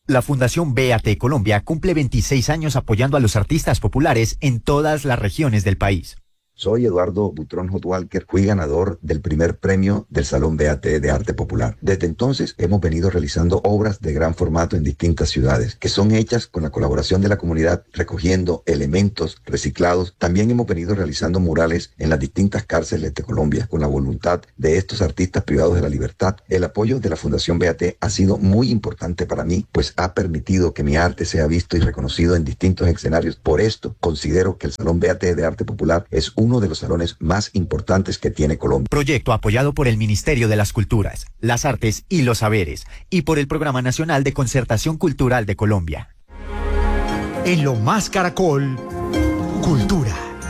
La Fundación BAT Colombia cumple 26 años apoyando a los artistas populares en todas las regiones del país. Soy Eduardo Butrón Hotwalker, fui ganador del primer premio del Salón BAT de Arte Popular. Desde entonces hemos venido realizando obras de gran formato en distintas ciudades, que son hechas con la colaboración de la comunidad, recogiendo elementos reciclados. También hemos venido realizando murales en las distintas cárceles de Colombia, con la voluntad de estos artistas privados de la libertad. El apoyo de la Fundación BAT ha sido muy importante para mí, pues ha permitido que mi arte sea visto y reconocido en distintos escenarios. Por esto, considero que el Salón BAT de Arte Popular es uno de los salones más importantes que tiene Colombia. Proyecto apoyado por el Ministerio de las Culturas, las Artes y los Saberes y por el Programa Nacional de Concertación Cultural de Colombia. En Lo Más Caracol, Cultura.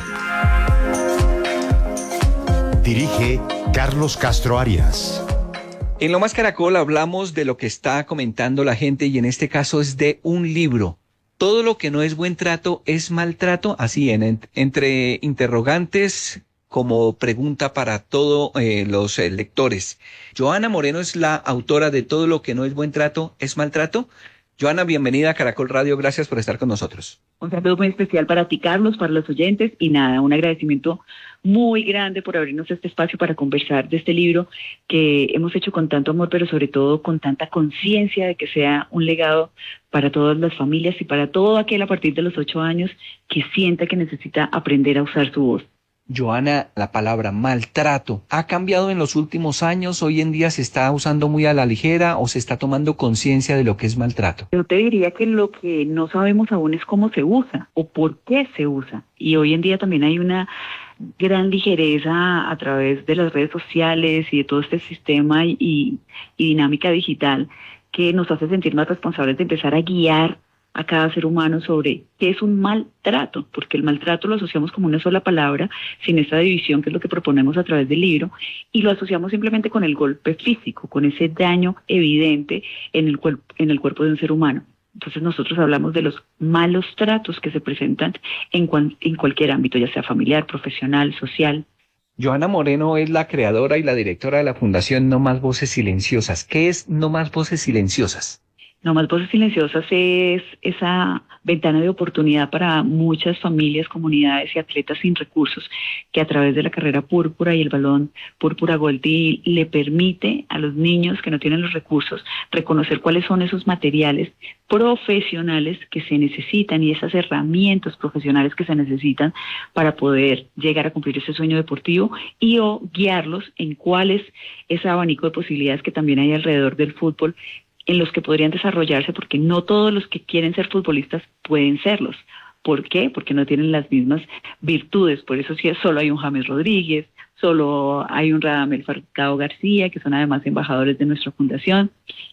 Dirige Carlos Castro Arias. En Lo Más Caracol hablamos de lo que está comentando la gente y en este caso es de un libro. Todo lo que no es buen trato es maltrato, así entre interrogantes como pregunta para todos los lectores. Joana Moreno es la autora de Todo lo que no es buen trato es maltrato. Joana, bienvenida a Caracol Radio, gracias por estar con nosotros. Un saludo muy especial para ti, Carlos, para los oyentes y nada, un agradecimiento muy grande por abrirnos este espacio para conversar de este libro que hemos hecho con tanto amor, pero sobre todo con tanta conciencia de que sea un legado para todas las familias y para todo aquel a partir de los 8 años que sienta que necesita aprender a usar su voz. Joana, la palabra maltrato ha cambiado en los últimos años. Hoy en día se está usando muy a la ligera o se está tomando conciencia de lo que es maltrato. Yo te diría que lo que no sabemos aún es cómo se usa o por qué se usa. Y hoy en día también hay una gran ligereza a través de las redes sociales y de todo este sistema y dinámica digital que nos hace sentir más responsables de empezar a guiar a cada ser humano sobre qué es un maltrato, porque el maltrato lo asociamos como una sola palabra, sin esta división que es lo que proponemos a través del libro, y lo asociamos simplemente con el golpe físico, con ese daño evidente en el cuerpo de un ser humano. Entonces nosotros hablamos de los malos tratos que se presentan en cualquier ámbito, ya sea familiar, profesional, social. Joana Moreno es la creadora y la directora de la Fundación No Más Voces Silenciosas. ¿Qué es No Más Voces Silenciosas? No Más Voces Silenciosas es esa ventana de oportunidad para muchas familias, comunidades y atletas sin recursos que a través de la carrera púrpura y el balón púrpura Goldie le permite a los niños que no tienen los recursos reconocer cuáles son esos materiales profesionales que se necesitan y esas herramientas profesionales que se necesitan para poder llegar a cumplir ese sueño deportivo y o guiarlos en cuál es ese abanico de posibilidades que también hay alrededor del fútbol en los que podrían desarrollarse, porque no todos los que quieren ser futbolistas pueden serlos. ¿Por qué? Porque no tienen las mismas virtudes. Por eso sí, solo hay un James Rodríguez, solo hay un Radamel Falcao García, que son además embajadores de nuestra fundación.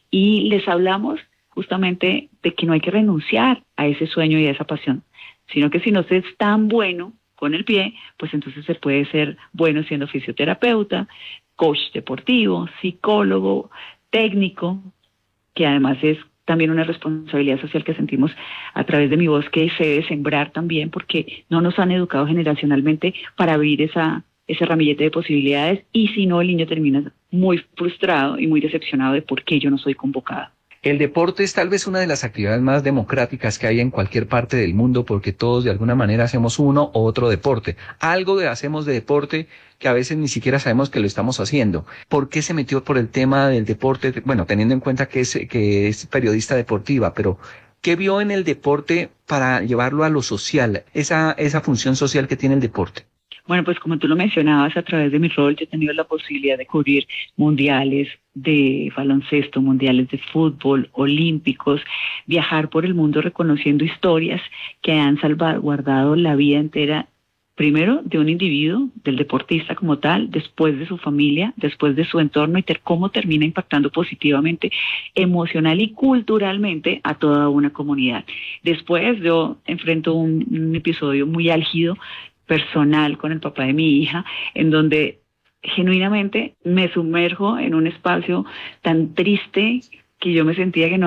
Y les hablamos justamente de que no hay que renunciar a ese sueño y a esa pasión, sino que si no se es tan bueno con el pie, pues entonces se puede ser bueno siendo fisioterapeuta, coach deportivo, psicólogo, técnico, que además es también una responsabilidad social que sentimos a través de Mi Voz, que se debe sembrar también, porque no nos han educado generacionalmente para abrir ese ramillete de posibilidades, y si no, el niño termina muy frustrado y muy decepcionado de por qué yo no soy convocada. El deporte es tal vez una de las actividades más democráticas que hay en cualquier parte del mundo, porque todos de alguna manera hacemos uno u otro deporte. Hacemos de deporte que a veces ni siquiera sabemos que lo estamos haciendo. ¿Por qué se metió por el tema del deporte? Bueno, teniendo en cuenta que es periodista deportiva, pero ¿qué vio en el deporte para llevarlo a lo social, esa función social que tiene el deporte? Bueno, pues como tú lo mencionabas, a través de mi rol yo he tenido la posibilidad de cubrir mundiales de baloncesto, mundiales de fútbol, olímpicos, viajar por el mundo reconociendo historias que han salvaguardado la vida entera, primero de un individuo, del deportista como tal, después de su familia, después de su entorno, y cómo termina impactando positivamente, emocional y culturalmente a toda una comunidad. Después yo enfrento un episodio muy álgido, personal, con el papá de mi hija, en donde genuinamente me sumerjo en un espacio tan triste que yo me sentía que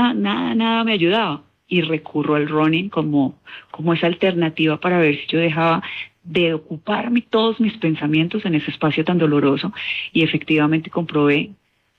nada me ayudaba, y recurro al running como esa alternativa para ver si yo dejaba de ocuparme todos mis pensamientos en ese espacio tan doloroso, y efectivamente comprobé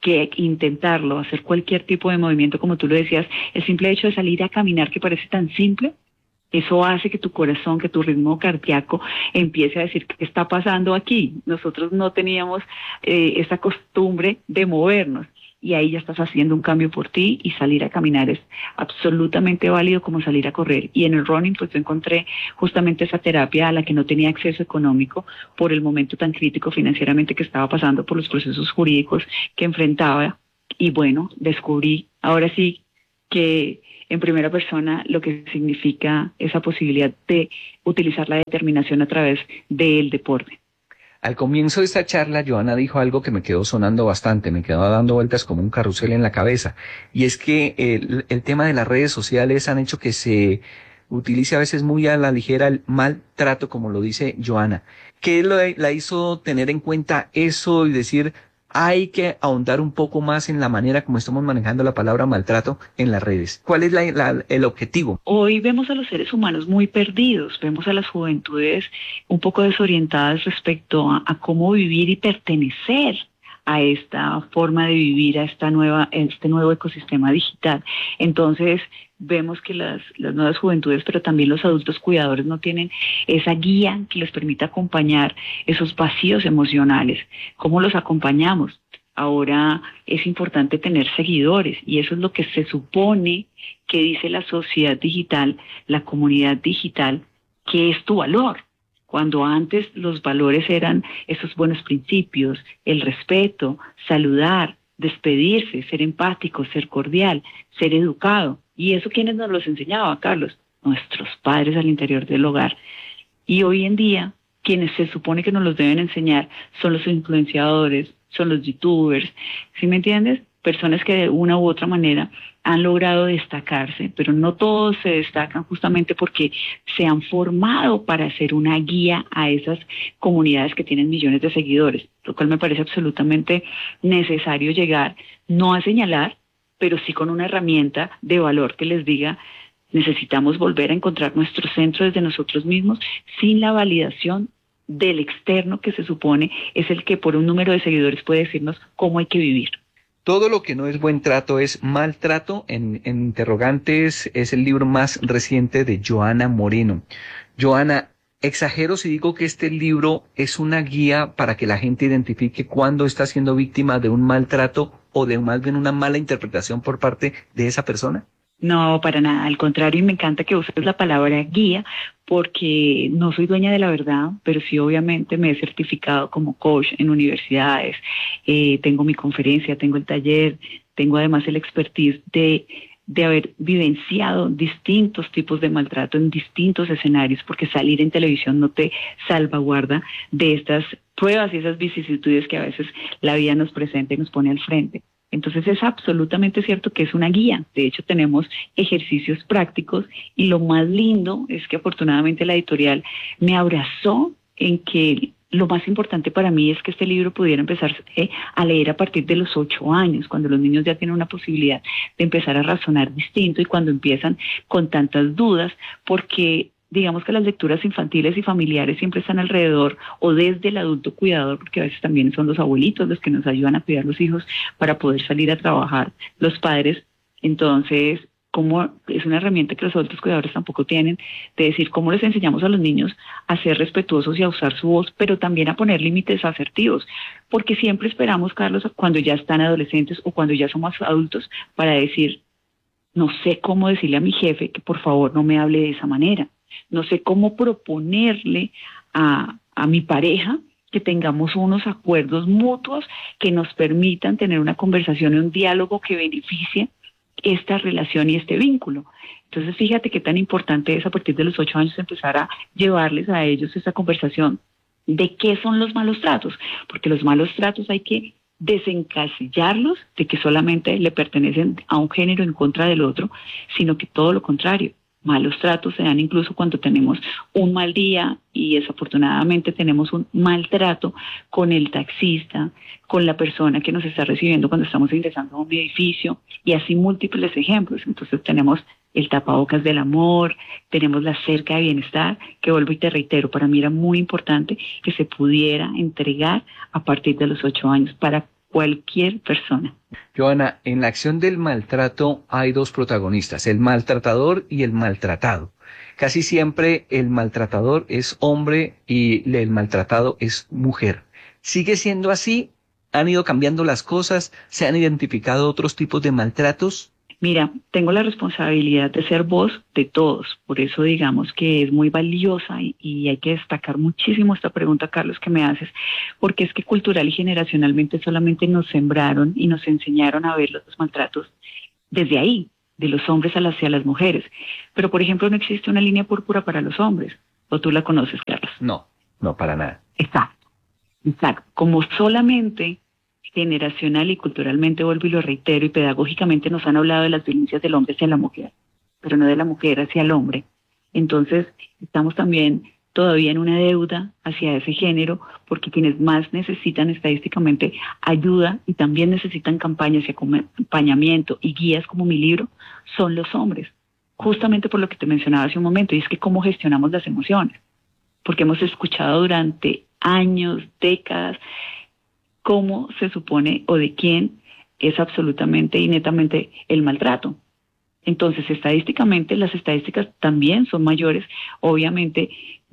que intentarlo, hacer cualquier tipo de movimiento, como tú lo decías, el simple hecho de salir a caminar, que parece tan simple, eso hace que tu corazón, que tu ritmo cardíaco empiece a decir qué está pasando aquí. Nosotros no teníamos esa costumbre de movernos y ahí ya estás haciendo un cambio por ti, y salir a caminar es absolutamente válido como salir a correr. Y en el running pues yo encontré justamente esa terapia a la que no tenía acceso económico por el momento tan crítico financieramente que estaba pasando, por los procesos jurídicos que enfrentaba, y bueno, descubrí ahora sí que en primera persona lo que significa esa posibilidad de utilizar la determinación a través del deporte. Al comienzo de esta charla, Joana dijo algo que me quedó sonando bastante, me quedó dando vueltas como un carrusel en la cabeza, y es que el tema de las redes sociales han hecho que se utilice a veces muy a la ligera el maltrato, como lo dice Joana. ¿Qué la hizo tener en cuenta eso y decir, hay que ahondar un poco más en la manera como estamos manejando la palabra maltrato en las redes? ¿Cuál es el objetivo? Hoy vemos a los seres humanos muy perdidos, vemos a las juventudes un poco desorientadas respecto a cómo vivir y pertenecer a esta forma de vivir, a este nuevo ecosistema digital. Entonces, vemos que las nuevas juventudes, pero también los adultos cuidadores, no tienen esa guía que les permita acompañar esos vacíos emocionales. ¿Cómo los acompañamos? Ahora es importante tener seguidores, y eso es lo que se supone que dice la sociedad digital, la comunidad digital, que es tu valor. Cuando antes los valores eran esos buenos principios, el respeto, saludar, despedirse, ser empático, ser cordial, ser educado. ¿Y eso quiénes nos los enseñaban, Carlos? Nuestros padres al interior del hogar. Y hoy en día, quienes se supone que nos los deben enseñar son los influenciadores, son los youtubers, ¿sí me entiendes? Personas que de una u otra manera han logrado destacarse, pero no todos se destacan justamente porque se han formado para ser una guía a esas comunidades que tienen millones de seguidores, lo cual me parece absolutamente necesario llegar, no a señalar, pero sí con una herramienta de valor que les diga, necesitamos volver a encontrar nuestro centro desde nosotros mismos, sin la validación del externo, que se supone es el que por un número de seguidores puede decirnos cómo hay que vivir. Todo lo que no es buen trato es maltrato. En interrogantes es el libro más reciente de Joana Moreno. Joana, exagero si digo que este libro es una guía para que la gente identifique cuándo está siendo víctima de un maltrato o de más bien una mala interpretación por parte de esa persona. No, para nada, al contrario, y me encanta que uses la palabra guía, porque no soy dueña de la verdad, pero sí obviamente me he certificado como coach en universidades, tengo mi conferencia, tengo el taller, tengo además el expertise de haber vivenciado distintos tipos de maltrato en distintos escenarios, porque salir en televisión no te salvaguarda de estas pruebas y esas vicisitudes que a veces la vida nos presenta y nos pone al frente. Entonces es absolutamente cierto que es una guía. De hecho, tenemos ejercicios prácticos, y lo más lindo es que afortunadamente la editorial me abrazó en que lo más importante para mí es que este libro pudiera empezar a leer a partir de los 8 años, cuando los niños ya tienen una posibilidad de empezar a razonar distinto y cuando empiezan con tantas dudas, porque digamos que las lecturas infantiles y familiares siempre están alrededor o desde el adulto cuidador, porque a veces también son los abuelitos los que nos ayudan a cuidar los hijos para poder salir a trabajar, los padres. Entonces, como es una herramienta que los adultos cuidadores tampoco tienen, de decir cómo les enseñamos a los niños a ser respetuosos y a usar su voz, pero también a poner límites asertivos, porque siempre esperamos, Carlos, cuando ya están adolescentes o cuando ya somos adultos, para decir, no sé cómo decirle a mi jefe que por favor no me hable de esa manera. No sé cómo proponerle a mi pareja que tengamos unos acuerdos mutuos que nos permitan tener una conversación y un diálogo que beneficie esta relación y este vínculo. Entonces, fíjate qué tan importante es a partir de los 8 años empezar a llevarles a ellos esta conversación de qué son los malos tratos, porque los malos tratos hay que desencasillarlos de que solamente le pertenecen a un género en contra del otro, sino que todo lo contrario. Malos tratos se dan incluso cuando tenemos un mal día y desafortunadamente tenemos un maltrato con el taxista, con la persona que nos está recibiendo cuando estamos ingresando a un edificio, y así múltiples ejemplos. Entonces tenemos el tapabocas del amor, tenemos la cerca de bienestar, que vuelvo y te reitero, para mí era muy importante que se pudiera entregar a partir de los 8 años para cualquier persona. Joana, en la acción del maltrato hay dos protagonistas, el maltratador y el maltratado. Casi siempre el maltratador es hombre y el maltratado es mujer. ¿Sigue siendo así? ¿Han ido cambiando las cosas? ¿Se han identificado otros tipos de maltratos? Mira, tengo la responsabilidad de ser voz de todos, por eso digamos que es muy valiosa y hay que destacar muchísimo esta pregunta, Carlos, que me haces, porque es que cultural y generacionalmente solamente nos sembraron y nos enseñaron a ver los maltratos desde ahí, de los hombres hacia las mujeres. Pero, por ejemplo, no existe una línea púrpura para los hombres, o tú la conoces, Carlos. No, no para nada. Exacto. Como solamente generacional y culturalmente, vuelvo y lo reitero, y pedagógicamente nos han hablado de las violencias del hombre hacia la mujer, pero no de la mujer hacia el hombre. Entonces, estamos también todavía en una deuda hacia ese género, porque quienes más necesitan estadísticamente ayuda y también necesitan campañas y acompañamiento y guías como mi libro, son los hombres. Justamente por lo que te mencionaba hace un momento, y es que cómo gestionamos las emociones. Porque hemos escuchado durante años, décadas, cómo se supone o de quién es absolutamente y netamente el maltrato. Entonces, estadísticamente, las estadísticas también son mayores, obviamente,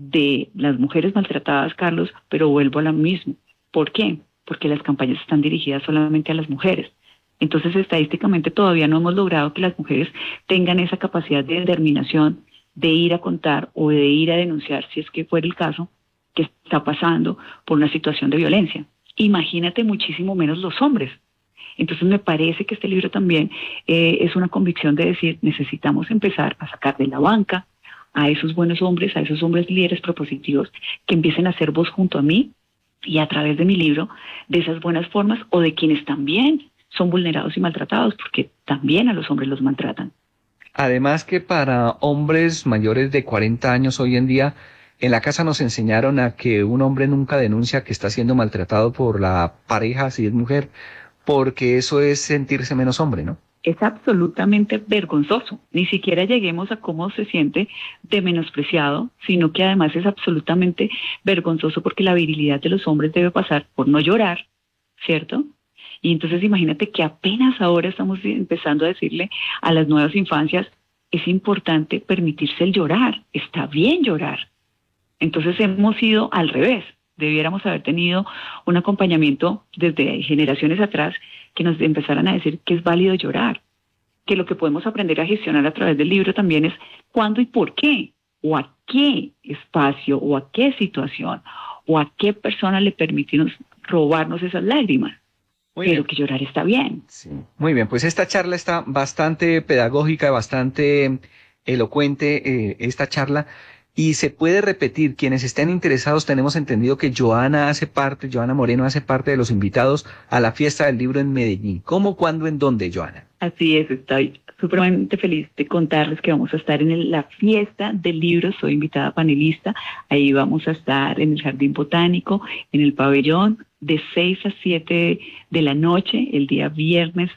de las mujeres maltratadas, Carlos, pero vuelvo a lo mismo. ¿Por qué? Porque las campañas están dirigidas solamente a las mujeres. Entonces, estadísticamente todavía no hemos logrado que las mujeres tengan esa capacidad de determinación de ir a contar o de ir a denunciar, si es que fuera el caso, que está pasando por una situación de violencia. Imagínate muchísimo menos los hombres. Entonces me parece que este libro también es una convicción de decir, necesitamos empezar a sacar de la banca a esos buenos hombres, a esos hombres líderes propositivos que empiecen a hacer voz junto a mí y a través de mi libro de esas buenas formas o de quienes también son vulnerados y maltratados, porque también a los hombres los maltratan. Además que para hombres mayores de 40 años hoy en día, en la casa nos enseñaron a que un hombre nunca denuncia que está siendo maltratado por la pareja, si es mujer, porque eso es sentirse menos hombre, ¿no? Es absolutamente vergonzoso. Ni siquiera lleguemos a cómo se siente de menospreciado, sino que además es absolutamente vergonzoso porque la virilidad de los hombres debe pasar por no llorar, ¿cierto? Y entonces imagínate que apenas ahora estamos empezando a decirle a las nuevas infancias, es importante permitirse el llorar, está bien llorar. Entonces hemos ido al revés. Debiéramos haber tenido un acompañamiento desde generaciones atrás que nos empezaran a decir que es válido llorar, que lo que podemos aprender a gestionar a través del libro también es cuándo y por qué, o a qué espacio, o a qué situación, o a qué persona le permitimos robarnos esas lágrimas. Pero que llorar está bien. Sí. Muy bien, pues esta charla está bastante pedagógica, bastante elocuente, esta charla. Y se puede repetir, quienes estén interesados, tenemos entendido que Joana Moreno hace parte de los invitados a la fiesta del libro en Medellín. ¿Cómo, cuándo, en dónde, Joana? Así es, estoy supremamente feliz de contarles que vamos a estar en la fiesta del libro, soy invitada panelista, ahí vamos a estar en el Jardín Botánico, en el pabellón, de 6 a 7 de la noche, el día viernes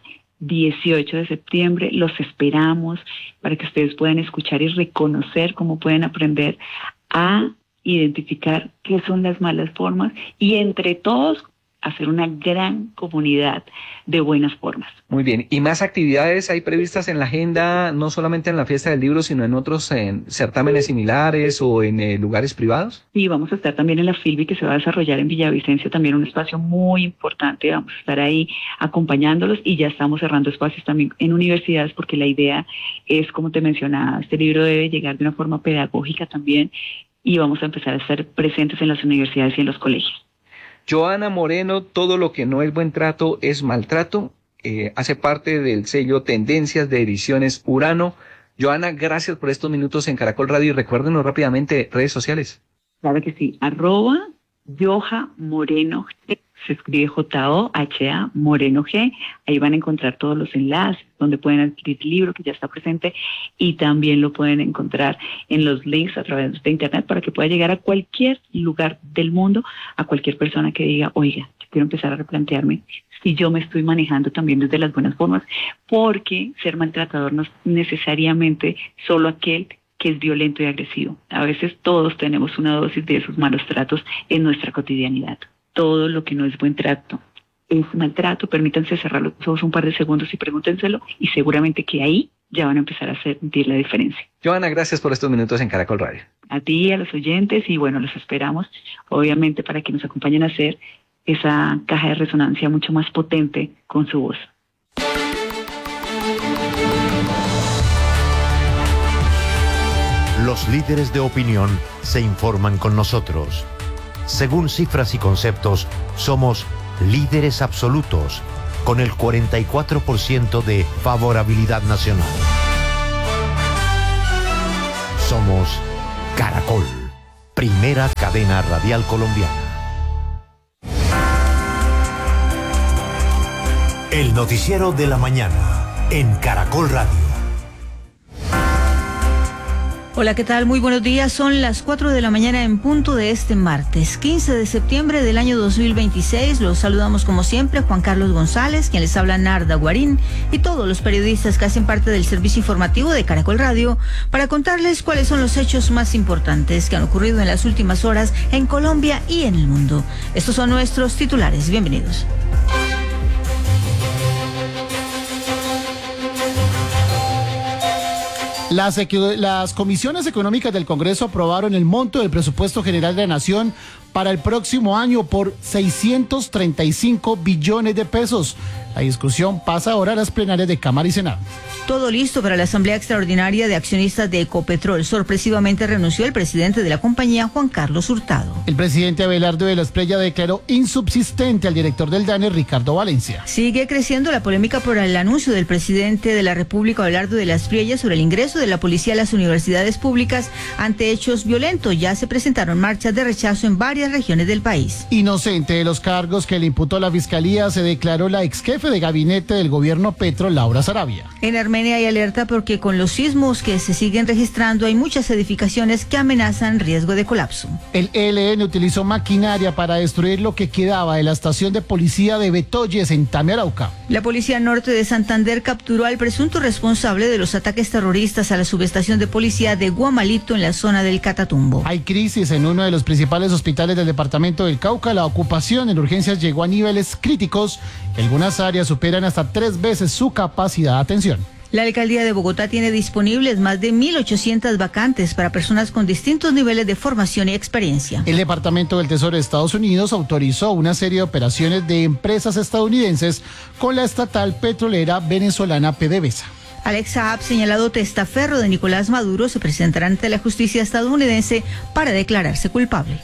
18 de septiembre, los esperamos para que ustedes puedan escuchar y reconocer cómo pueden aprender a identificar qué son las malas formas y entre todos hacer una gran comunidad de buenas formas. Muy bien, ¿y más actividades hay previstas en la agenda, no solamente en la fiesta del libro, sino en otros certámenes similares o en lugares privados? Sí, vamos a estar también en la Filbi, que se va a desarrollar en Villavicencio, también un espacio muy importante, vamos a estar ahí acompañándolos y ya estamos cerrando espacios también en universidades porque la idea es, como te mencionaba, este libro debe llegar de una forma pedagógica también y vamos a empezar a estar presentes en las universidades y en los colegios. Joana Moreno, todo lo que no es buen trato es maltrato, hace parte del sello Tendencias de Ediciones Urano. Joana, gracias por estos minutos en Caracol Radio y recuérdenos rápidamente redes sociales. Claro que sí, @Joha Moreno G, se escribe Joha Moreno G, ahí van a encontrar todos los enlaces donde pueden adquirir el libro que ya está presente y también lo pueden encontrar en los links a través de internet para que pueda llegar a cualquier lugar del mundo, a cualquier persona que diga, oiga, yo quiero empezar a replantearme si yo me estoy manejando también desde las buenas formas, porque ser maltratador no es necesariamente solo aquel que es violento y agresivo. A veces todos tenemos una dosis de esos malos tratos en nuestra cotidianidad. Todo lo que no es buen trato es maltrato, permítanse cerrar los ojos un par de segundos y pregúntenselo, y seguramente que ahí ya van a empezar a sentir la diferencia. Johanna, gracias por estos minutos en Caracol Radio. A ti, a los oyentes, y bueno, los esperamos, obviamente, para que nos acompañen a hacer esa caja de resonancia mucho más potente con su voz. Los líderes de opinión se informan con nosotros. Según cifras y conceptos, somos líderes absolutos, con el 44% de favorabilidad nacional. Somos Caracol, primera cadena radial colombiana. El noticiero de la mañana en Caracol Radio. Hola, ¿qué tal? Muy buenos días. Son las 4 de la mañana en punto de este martes, 15 de septiembre del año 2026. Los saludamos como siempre, Juan Carlos González, quien les habla Narda Guarín, y todos los periodistas que hacen parte del servicio informativo de Caracol Radio, para contarles cuáles son los hechos más importantes que han ocurrido en las últimas horas en Colombia y en el mundo. Estos son nuestros titulares. Bienvenidos. Las comisiones económicas del Congreso aprobaron el monto del presupuesto general de la Nación para el próximo año por 635 billones de pesos. La discusión pasa ahora a las plenarias de Cámara y Senado. Todo listo para la Asamblea Extraordinaria de Accionistas de Ecopetrol. Sorpresivamente renunció el presidente de la compañía, Juan Carlos Hurtado. El presidente Abelardo de la Espriella declaró insubsistente al director del DANE, Ricardo Valencia. Sigue creciendo la polémica por el anuncio del presidente de la República, Abelardo de la Espriella, sobre el ingreso de la policía a las universidades públicas ante hechos violentos. Ya se presentaron marchas de rechazo en varias regiones del país. Inocente de los cargos que le imputó la Fiscalía, se declaró la ex jefe de gabinete del gobierno Petro, Laura Sarabia. En Armenia hay alerta porque con los sismos que se siguen registrando hay muchas edificaciones que amenazan riesgo de colapso. El ELN utilizó maquinaria para destruir lo que quedaba de la estación de policía de Betoyes en Tame, Arauca. La Policía Norte de Santander capturó al presunto responsable de los ataques terroristas a la subestación de policía de Guamalito en la zona del Catatumbo. Hay crisis en uno de los principales hospitales del departamento del Cauca. La ocupación en urgencias llegó a niveles críticos. Algunas áreas superan hasta 3 veces su capacidad de atención. La alcaldía de Bogotá tiene disponibles más de 1.800 vacantes para personas con distintos niveles de formación y experiencia. El Departamento del Tesoro de Estados Unidos autorizó una serie de operaciones de empresas estadounidenses con la estatal petrolera venezolana PDVSA. Alex Saab, señalado testaferro de Nicolás Maduro, se presentará ante la justicia estadounidense para declararse culpable.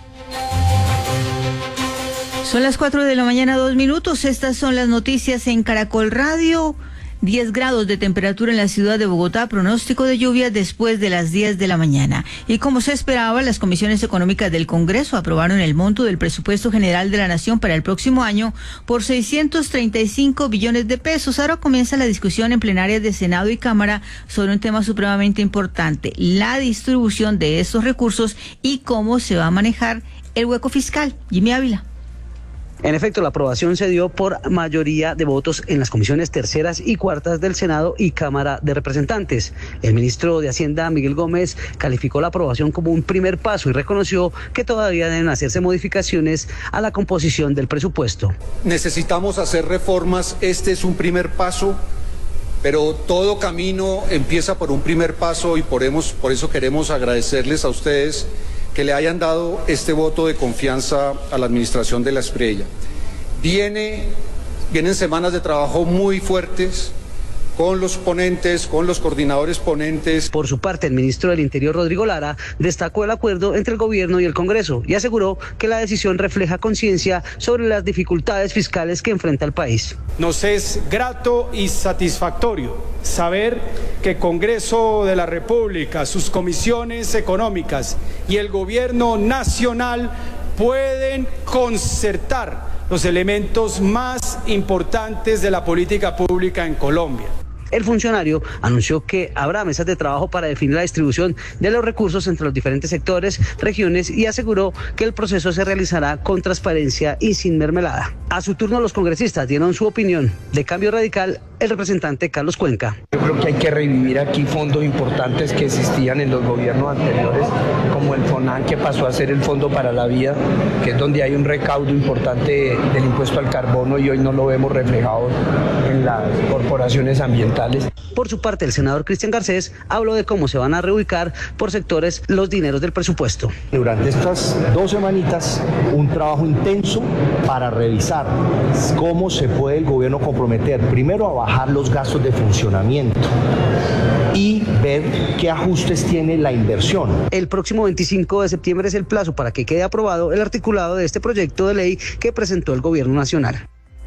Son las 4 de la mañana, 2 minutos. Estas son las noticias en Caracol Radio. 10 grados de temperatura en la ciudad de Bogotá, pronóstico de lluvia después de las 10 de la mañana. Y como se esperaba, las comisiones económicas del Congreso aprobaron el monto del presupuesto general de la Nación para el próximo año por 635 billones de pesos. Ahora comienza la discusión en plenarias de Senado y Cámara sobre un tema supremamente importante, la distribución de estos recursos y cómo se va a manejar el hueco fiscal. Jimmy Ávila. En efecto, la aprobación se dio por mayoría de votos en las comisiones terceras y cuartas del Senado y Cámara de Representantes. El ministro de Hacienda, Miguel Gómez, calificó la aprobación como un primer paso y reconoció que todavía deben hacerse modificaciones a la composición del presupuesto. Necesitamos hacer reformas, este es un primer paso, pero todo camino empieza por un primer paso y por eso queremos agradecerles a ustedes que le hayan dado este voto de confianza a la administración de la Espriella. Vienen semanas de trabajo muy fuertes con los ponentes, con los coordinadores ponentes. Por su parte, el ministro del Interior, Rodrigo Lara, destacó el acuerdo entre el gobierno y el Congreso y aseguró que la decisión refleja conciencia sobre las dificultades fiscales que enfrenta el país. Nos es grato y satisfactorio saber que el Congreso de la República, sus comisiones económicas y el gobierno nacional pueden concertar los elementos más importantes de la política pública en Colombia. El funcionario anunció que habrá mesas de trabajo para definir la distribución de los recursos entre los diferentes sectores, regiones y aseguró que el proceso se realizará con transparencia y sin mermelada. A su turno, los congresistas dieron su opinión. De Cambio Radical, el representante Carlos Cuenca. Yo creo que hay que revivir aquí fondos importantes que existían en los gobiernos anteriores, como el FONAN, que pasó a ser el Fondo para la Vida, que es donde hay un recaudo importante del impuesto al carbono y hoy no lo vemos reflejado en las corporaciones ambientales. Por su parte, el senador Cristian Garcés habló de cómo se van a reubicar por sectores los dineros del presupuesto. Durante estas 2 semanitas, un trabajo intenso para revisar cómo se puede el gobierno comprometer, primero a bajar los gastos de funcionamiento y ver qué ajustes tiene la inversión. El próximo 25 de septiembre es el plazo para que quede aprobado el articulado de este proyecto de ley que presentó el gobierno nacional.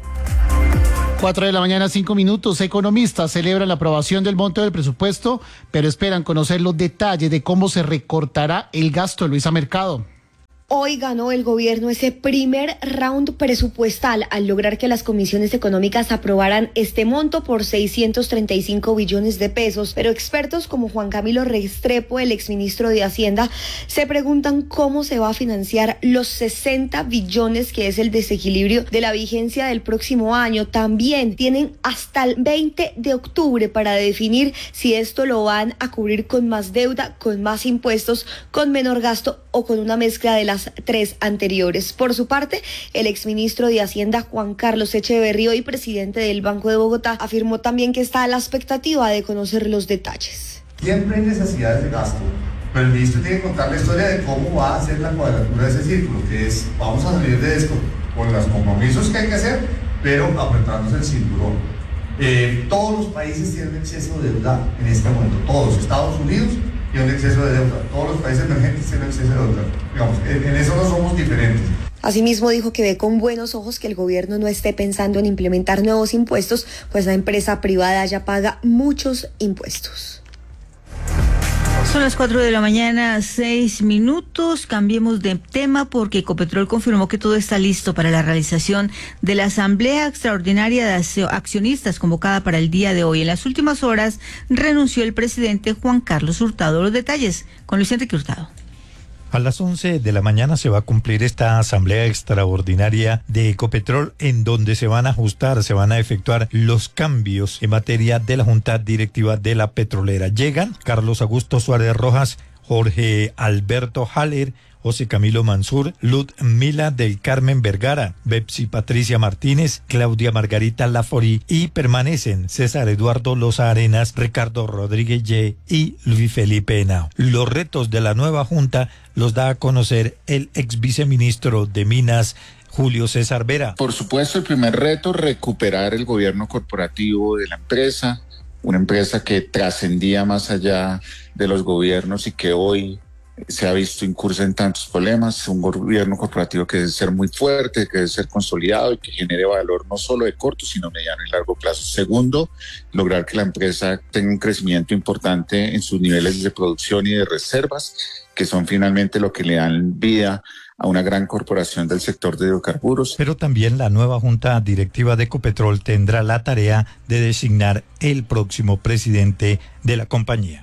4 de la mañana, 5 minutos. Economistas celebran la aprobación del monto del presupuesto, pero esperan conocer los detalles de cómo se recortará el gasto. Luisa Mercado. Hoy ganó el gobierno ese primer round presupuestal al lograr que las comisiones económicas aprobaran este monto por 635 billones de pesos. Pero expertos como Juan Camilo Restrepo, el exministro de Hacienda, se preguntan cómo se va a financiar los 60 billones que es el desequilibrio de la vigencia del próximo año. También tienen hasta el 20 de octubre para definir si esto lo van a cubrir con más deuda, con más impuestos, con menor gasto o con una mezcla de las 3 anteriores. Por su parte, el exministro de Hacienda, Juan Carlos Echeverry, hoy presidente del Banco de Bogotá, afirmó también que está a la expectativa de conocer los detalles. Siempre hay necesidades de gasto, pero el ministro tiene que contar la historia de cómo va a ser la cuadratura de ese círculo, que es, vamos a salir de esto con los compromisos que hay que hacer, pero apretándose el cinturón. Todos los países tienen exceso de deuda en este momento, todos. Estados Unidos tiene un exceso de deuda, todos los países emergentes tienen exceso de deuda. Digamos, en eso no somos diferentes. Asimismo, dijo que ve con buenos ojos que el gobierno no esté pensando en implementar nuevos impuestos, pues la empresa privada ya paga muchos impuestos. Son las 4 de la mañana, 6 minutos. Cambiemos de tema porque Ecopetrol confirmó que todo está listo para la realización de la Asamblea Extraordinaria de Accionistas convocada para el día de hoy. En las últimas horas renunció el presidente Juan Carlos Hurtado. Los detalles con Luis Enrique Hurtado. A las 11 de la mañana se va a cumplir esta asamblea extraordinaria de Ecopetrol en donde se van a ajustar, se van a efectuar los cambios en materia de la Junta Directiva de la Petrolera. Llegan Carlos Augusto Suárez Rojas, Jorge Alberto Haller, José Camilo Mansur, Ludmila del Carmen Vergara, Bepsi Patricia Martínez, Claudia Margarita Laforí y permanecen César Eduardo Loza Arenas, Ricardo Rodríguez Ye y Luis Felipe Henao. Los retos de la nueva junta los da a conocer el ex viceministro de Minas, Julio César Vera. Por supuesto, el primer reto, recuperar el gobierno corporativo de la empresa, una empresa que trascendía más allá de los gobiernos y que hoy se ha visto incursa en tantos problemas, un gobierno corporativo que debe ser muy fuerte, que debe ser consolidado y que genere valor no solo de corto, sino mediano y largo plazo. Segundo, lograr que la empresa tenga un crecimiento importante en sus niveles de producción y de reservas, que son finalmente lo que le dan vida a una gran corporación del sector de hidrocarburos. Pero también la nueva junta directiva de Ecopetrol tendrá la tarea de designar el próximo presidente de la compañía.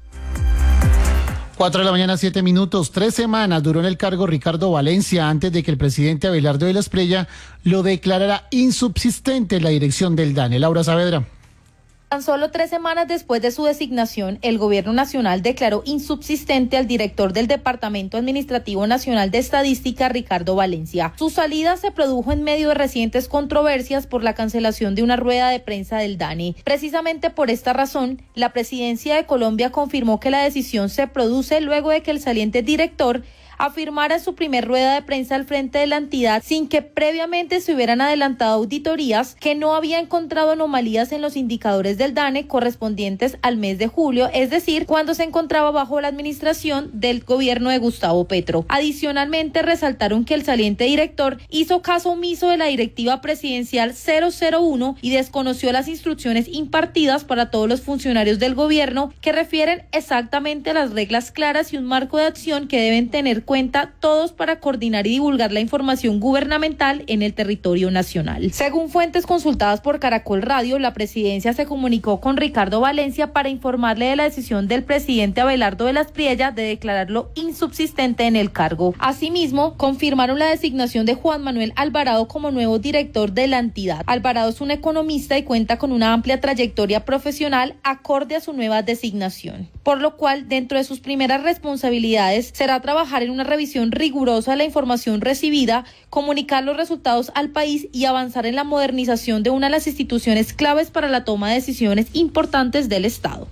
4 de la mañana, 7 minutos. 3 semanas duró en el cargo Ricardo Valencia antes de que el presidente Abelardo de la Espriella lo declarara insubsistente en la dirección del DANE. Laura Saavedra. Tan solo 3 semanas después de su designación, el Gobierno Nacional declaró insubsistente al director del Departamento Administrativo Nacional de Estadística, Ricardo Valencia. Su salida se produjo en medio de recientes controversias por la cancelación de una rueda de prensa del DANE. Precisamente por esta razón, la Presidencia de Colombia confirmó que la decisión se produce luego de que el saliente director afirmara en su primer rueda de prensa al frente de la entidad, sin que previamente se hubieran adelantado auditorías, que no había encontrado anomalías en los indicadores del DANE correspondientes al mes de julio, es decir, cuando se encontraba bajo la administración del gobierno de Gustavo Petro. Adicionalmente, resaltaron que el saliente director hizo caso omiso de la directiva presidencial 001 y desconoció las instrucciones impartidas para todos los funcionarios del gobierno, que refieren exactamente a las reglas claras y un marco de acción que deben tener cuenta todos para coordinar y divulgar la información gubernamental en el territorio nacional. Según fuentes consultadas por Caracol Radio, la presidencia se comunicó con Ricardo Valencia para informarle de la decisión del presidente Abelardo de las Priella de declararlo insubsistente en el cargo. Asimismo, confirmaron la designación de Juan Manuel Alvarado como nuevo director de la entidad. Alvarado es un economista y cuenta con una amplia trayectoria profesional acorde a su nueva designación, por lo cual dentro de sus primeras responsabilidades será trabajar en una revisión rigurosa de la información recibida, comunicar los resultados al país y avanzar en la modernización de una de las instituciones claves para la toma de decisiones importantes del Estado.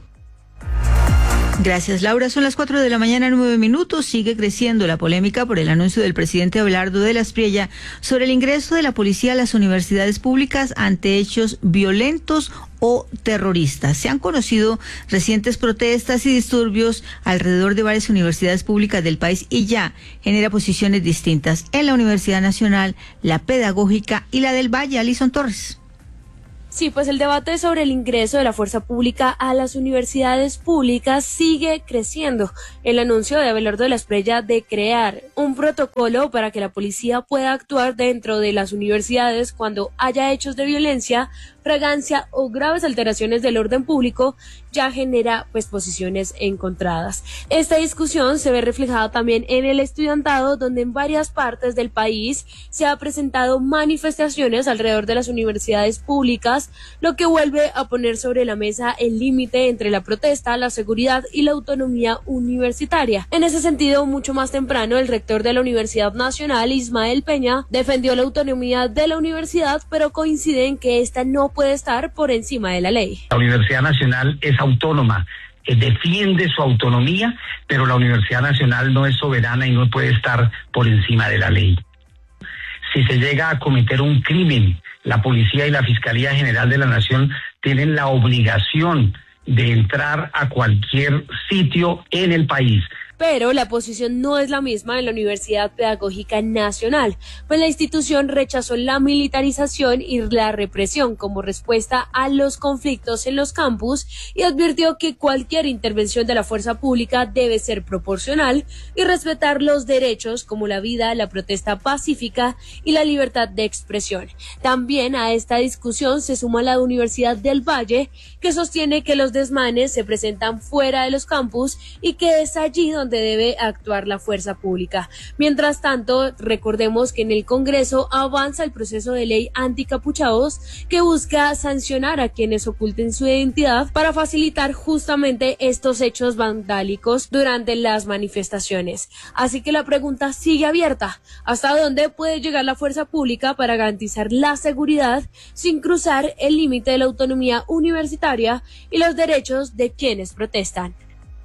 Gracias, Laura. Son las 4 de la mañana, 9 minutos. Sigue creciendo la polémica por el anuncio del presidente Abelardo de las Priella sobre el ingreso de la policía a las universidades públicas ante hechos violentos o terroristas. Se han conocido recientes protestas y disturbios alrededor de varias universidades públicas del país y ya genera posiciones distintas en la Universidad Nacional, la Pedagógica y la del Valle. Alison Torres. Sí, pues el debate sobre el ingreso de la fuerza pública a las universidades públicas sigue creciendo. El anuncio de Abelardo de las Priella de crear un protocolo para que la policía pueda actuar dentro de las universidades cuando haya hechos de violencia, fragancia o graves alteraciones del orden público ya genera posiciones encontradas. Esta discusión se ve reflejada también en el estudiantado, donde en varias partes del país se ha presentado manifestaciones alrededor de las universidades públicas, lo que vuelve a poner sobre la mesa el límite entre la protesta, la seguridad y la autonomía universitaria. En ese sentido, mucho más temprano, el rector de la Universidad Nacional, Ismael Peña, defendió la autonomía de la universidad, pero coincide en que esta no puede estar por encima de la ley. La Universidad Nacional es autónoma, defiende su autonomía, pero la Universidad Nacional no es soberana y no puede estar por encima de la ley. Si se llega a cometer un crimen, la Policía y la Fiscalía General de la Nación tienen la obligación de entrar a cualquier sitio en el país. Pero la posición no es la misma en la Universidad Pedagógica Nacional, pues la institución rechazó la militarización y la represión como respuesta a los conflictos en los campus y advirtió que cualquier intervención de la fuerza pública debe ser proporcional y respetar los derechos como la vida, la protesta pacífica y la libertad de expresión. También a esta discusión se suma la Universidad del Valle, que sostiene que los desmanes se presentan fuera de los campus y que es allí donde debe actuar la fuerza pública. Mientras tanto, recordemos que en el Congreso avanza el proceso de ley anticapuchados que busca sancionar a quienes oculten su identidad para facilitar justamente estos hechos vandálicos durante las manifestaciones. Así que la pregunta sigue abierta: ¿hasta dónde puede llegar la fuerza pública para garantizar la seguridad sin cruzar el límite de la autonomía universitaria y los derechos de quienes protestan?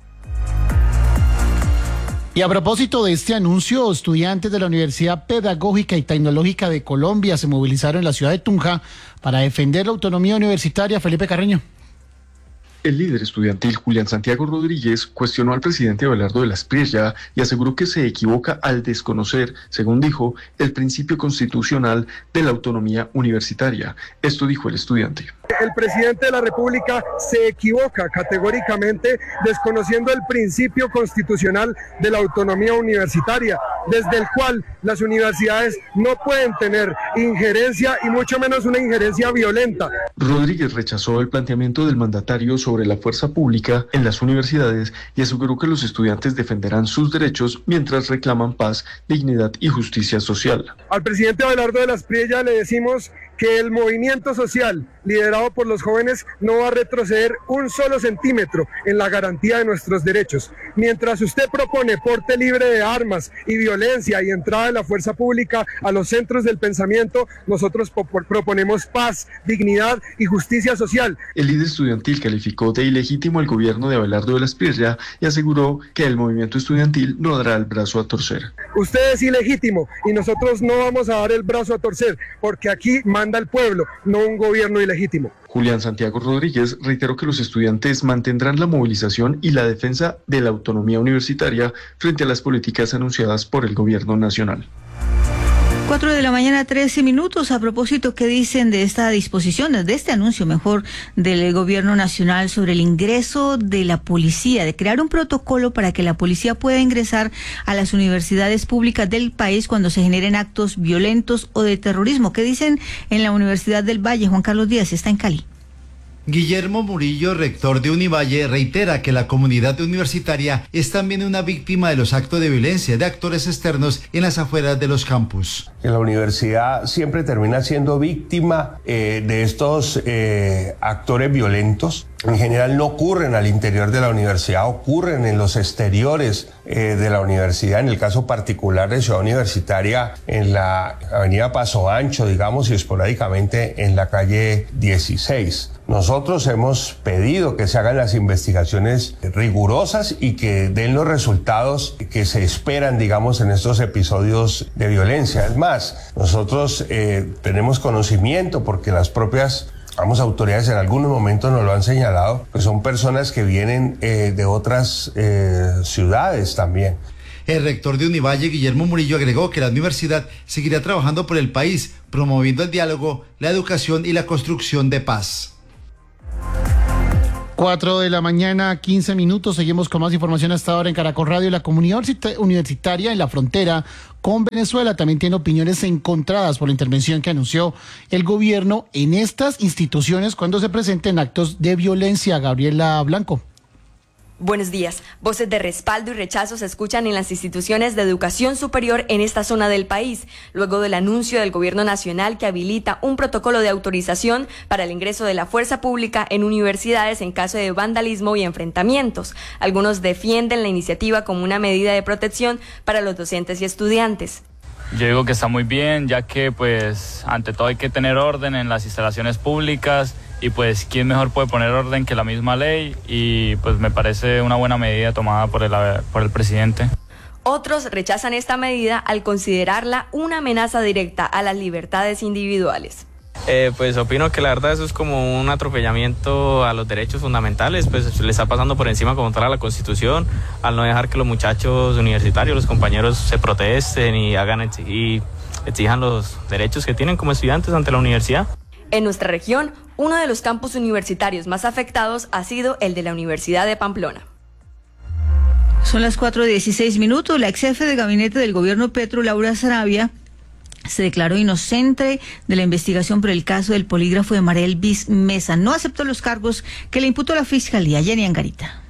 Y a propósito de este anuncio, estudiantes de la Universidad Pedagógica y Tecnológica de Colombia se movilizaron en la ciudad de Tunja para defender la autonomía universitaria. Felipe Carreño. El líder estudiantil Julián Santiago Rodríguez cuestionó al presidente Abelardo de las Priella y aseguró que se equivoca al desconocer, según dijo, el principio constitucional de la autonomía universitaria. Esto dijo el estudiante. El presidente de la República se equivoca categóricamente desconociendo el principio constitucional de la autonomía universitaria, desde el cual las universidades no pueden tener injerencia y mucho menos una injerencia violenta. Rodríguez rechazó el planteamiento del mandatario sobre la fuerza pública en las universidades y aseguró que los estudiantes defenderán sus derechos mientras reclaman paz, dignidad y justicia social. Al presidente Abelardo de las Priella le decimos que el movimiento social liderado por los jóvenes no va a retroceder un solo centímetro en la garantía de nuestros derechos. Mientras usted propone porte libre de armas y violencia y entrada de la fuerza pública a los centros del pensamiento, nosotros proponemos paz, dignidad y justicia social. El líder estudiantil calificó de ilegítimo el gobierno de Abelardo de las Priella y aseguró que el movimiento estudiantil no dará el brazo a torcer. Usted es ilegítimo y nosotros no vamos a dar el brazo a torcer, porque aquí manda el pueblo, no un gobierno ilegítimo. Julián Santiago Rodríguez reiteró que los estudiantes mantendrán la movilización y la defensa de la autonomía universitaria frente a las políticas anunciadas por el gobierno nacional. 4 de la mañana, 13 minutos. A propósito, ¿qué dicen de esta disposición, de este anuncio, mejor, del gobierno nacional sobre el ingreso de la policía, de crear un protocolo para que la policía pueda ingresar a las universidades públicas del país cuando se generen actos violentos o de terrorismo? ¿Qué dicen en la Universidad del Valle? Juan Carlos Díaz está en Cali. Guillermo Murillo, rector de Univalle, reitera que la comunidad universitaria es también una víctima de los actos de violencia de actores externos en las afueras de los campus. La universidad siempre termina siendo víctima de estos actores violentos. En general no ocurren al interior de la universidad, ocurren en los exteriores de la universidad. En el caso particular de Ciudad Universitaria, en la avenida Paso Ancho, digamos, y esporádicamente en la calle 16. Nosotros hemos pedido que se hagan las investigaciones rigurosas y que den los resultados que se esperan, digamos, en estos episodios de violencia. Es más, nosotros tenemos conocimiento porque las propias autoridades en algunos momentos nos lo han señalado, que son personas que vienen de otras ciudades también. El rector de Univalle, Guillermo Murillo, agregó que la universidad seguirá trabajando por el país, promoviendo el diálogo, la educación y la construcción de paz. 4 de la mañana, 15 minutos. Seguimos con más información hasta ahora en Caracol Radio. La comunidad universitaria en la frontera con Venezuela también tiene opiniones encontradas por la intervención que anunció el gobierno en estas instituciones cuando se presenten actos de violencia. Gabriela Blanco. Buenos días. Voces de respaldo y rechazo se escuchan en las instituciones de educación superior en esta zona del país, luego del anuncio del gobierno nacional que habilita un protocolo de autorización para el ingreso de la fuerza pública en universidades en caso de vandalismo y enfrentamientos. Algunos defienden la iniciativa como una medida de protección para los docentes y estudiantes. Yo digo que está muy bien, ya que pues ante todo hay que tener orden en las instalaciones públicas y pues quién mejor puede poner orden que la misma ley, y pues me parece una buena medida tomada por el presidente. Otros rechazan esta medida al considerarla una amenaza directa a las libertades individuales. Pues opino que la verdad eso es como un atropellamiento a los derechos fundamentales, pues le está pasando por encima como tal a la Constitución, al no dejar que los muchachos universitarios, los compañeros se protesten y exijan los derechos que tienen como estudiantes ante la universidad. En nuestra región, uno de los campus universitarios más afectados ha sido el de la Universidad de Pamplona. Son las 4:16 minutos. La ex jefe de gabinete del gobierno Petro, Laura Sarabia, se declaró inocente de la investigación por el caso del polígrafo de María Elvis Mesa. No aceptó los cargos que le imputó la Fiscalía. Jenny Angarita.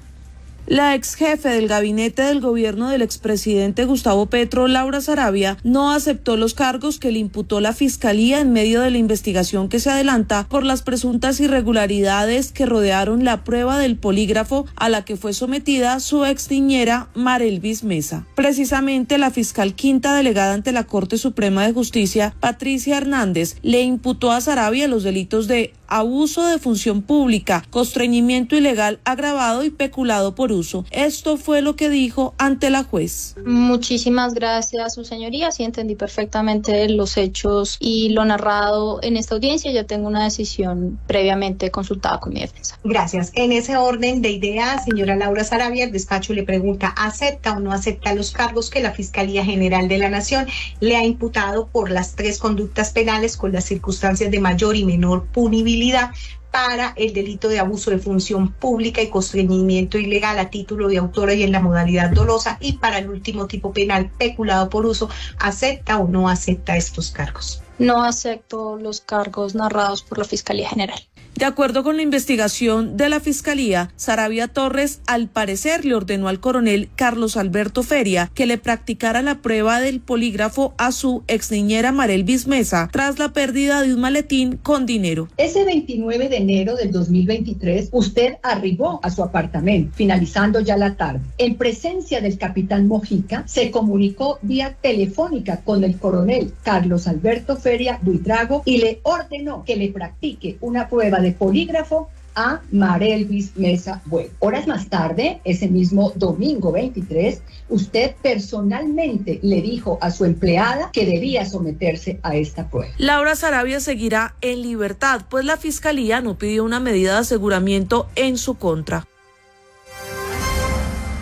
La ex jefe del gabinete del gobierno del expresidente Gustavo Petro, Laura Sarabia, no aceptó los cargos que le imputó la Fiscalía en medio de la investigación que se adelanta por las presuntas irregularidades que rodearon la prueba del polígrafo a la que fue sometida su ex niñera María Elvis Mesa. Precisamente la fiscal quinta delegada ante la Corte Suprema de Justicia, Patricia Hernández, le imputó a Sarabia los delitos de abuso de función pública, constreñimiento ilegal agravado y peculado por uso. Esto fue lo que dijo ante la juez. Muchísimas gracias, su señoría. Sí, entendí perfectamente los hechos y lo narrado en esta audiencia. Ya tengo una decisión previamente consultada con mi defensa. Gracias. En ese orden de ideas, señora Laura Sarabia, el despacho le pregunta, ¿acepta o no acepta los cargos que la Fiscalía General de la Nación le ha imputado por las 3 conductas penales con las circunstancias de mayor y menor punibilidad para el delito de abuso de función pública y constreñimiento ilegal a título de autora y en la modalidad dolosa, y para el último tipo penal, peculado por uso? ¿Acepta o no acepta estos cargos? No acepto los cargos narrados por la Fiscalía General. De acuerdo con la investigación de la Fiscalía, Sarabia Torres al parecer le ordenó al coronel Carlos Alberto Feria que le practicara la prueba del polígrafo a su ex niñera María Elvis Mesa tras la pérdida de un maletín con dinero. Ese 29 de enero del 2023, usted arribó a su apartamento, finalizando ya la tarde. En presencia del capitán Mojica, se comunicó vía telefónica con el coronel Carlos Alberto Feria Buitrago y le ordenó que le practique una prueba de polígrafo a María Elvis Mesa Bueno. Horas más tarde, ese mismo domingo 23, usted personalmente le dijo a su empleada que debía someterse a esta prueba. Laura Sarabia seguirá en libertad, pues la Fiscalía no pidió una medida de aseguramiento en su contra.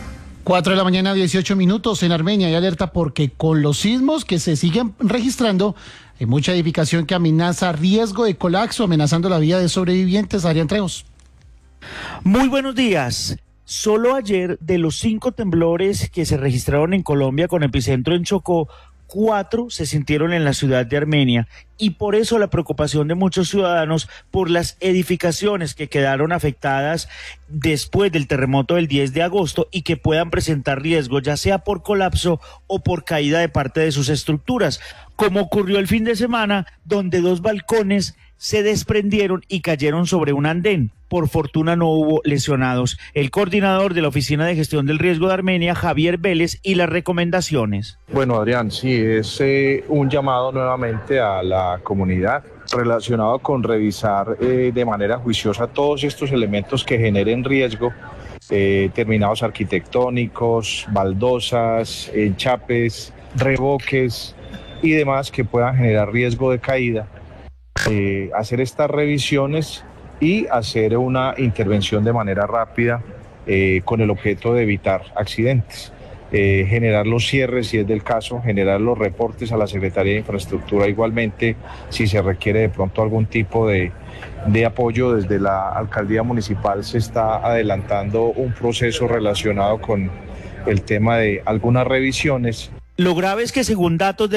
4 de la mañana, 18 minutos. En Armenia hay alerta porque con los sismos que se siguen registrando, hay mucha edificación que amenaza riesgo de colapso, amenazando la vida de sobrevivientes. Adrián Trejos. Muy buenos días. Solo ayer, de los 5 temblores que se registraron en Colombia con epicentro en Chocó, 4 se sintieron en la ciudad de Armenia, y por eso la preocupación de muchos ciudadanos por las edificaciones que quedaron afectadas después del terremoto del 10 de agosto y que puedan presentar riesgo, ya sea por colapso o por caída de parte de sus estructuras, como ocurrió el fin de semana, donde 2 balcones se desprendieron y cayeron sobre un andén. Por fortuna no hubo lesionados. El coordinador de la Oficina de Gestión del Riesgo de Armenia, Javier Vélez, y las recomendaciones. Bueno, Adrián, sí, es un llamado nuevamente a la comunidad relacionado con revisar de manera juiciosa todos estos elementos que generen riesgo, terminados arquitectónicos, baldosas, enchapes, revoques y demás que puedan generar riesgo de caída. Hacer estas revisiones y hacer una intervención de manera rápida con el objeto de evitar accidentes. Generar los cierres, si es del caso, generar los reportes a la Secretaría de Infraestructura igualmente, si se requiere de pronto algún tipo de apoyo desde la Alcaldía Municipal. Se está adelantando un proceso relacionado con el tema de algunas revisiones. Lo grave es que según datos de